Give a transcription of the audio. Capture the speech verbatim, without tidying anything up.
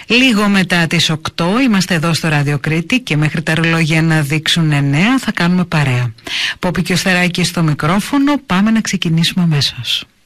Λίγο μετά τις οκτώ είμαστε εδώ στο Ράδιο Κρήτη και μέχρι τα ρολόγια να δείξουν εννέα θα κάνουμε παρέα. Πόπη και ο Στεράκης στο μικρόφωνο, πάμε να ξεκινήσουμε αμέσως.